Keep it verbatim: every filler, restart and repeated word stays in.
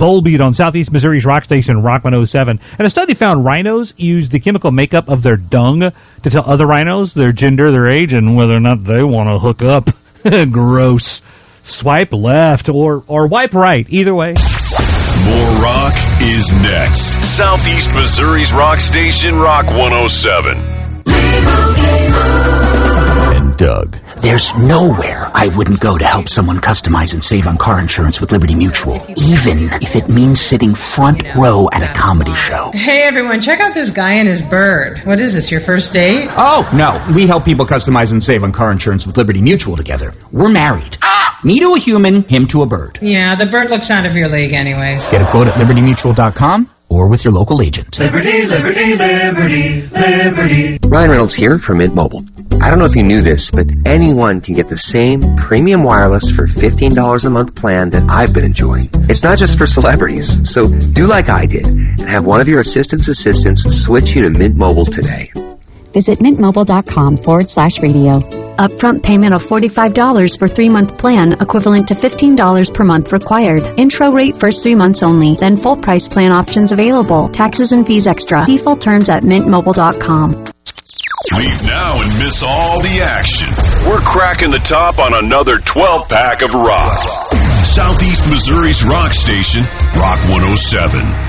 Volbeat on Southeast Missouri's rock station, Rock one oh seven. And a study found rhinos use the chemical makeup of their dung to tell other rhinos their gender, their age, and whether or not they want to hook up. Gross. Swipe left or, or wipe right. Either way. More rock is next. Southeast Missouri's rock station, Rock one oh seven. And Doug. There's nowhere I wouldn't go to help someone customize and save on car insurance with Liberty Mutual, even if it means sitting front row at a comedy show. Hey, everyone, check out this guy and his bird. What is this, your first date? Oh, no. We help people customize and save on car insurance with Liberty Mutual together. We're married. Me to a human, him to a bird. Yeah, the bird looks out of your league anyways. Get a quote at liberty mutual dot com or with your local agent. Liberty, liberty, liberty, liberty. Ryan Reynolds here from Mint Mobile. I don't know if you knew this, but anyone can get the same premium wireless for fifteen dollars a month plan that I've been enjoying. It's not just for celebrities, so do like I did and have one of your assistant's assistants switch you to Mint Mobile today. Visit mintmobile.com forward slash radio. Upfront payment of forty-five dollars for three-month plan, equivalent to fifteen dollars per month required. Intro rate first three months only, then full price plan options available. Taxes and fees extra. Default terms at mint mobile dot com. Leave now and miss all the action. We're cracking the top on another twelve-pack of rock. Southeast Missouri's rock station, Rock one oh seven.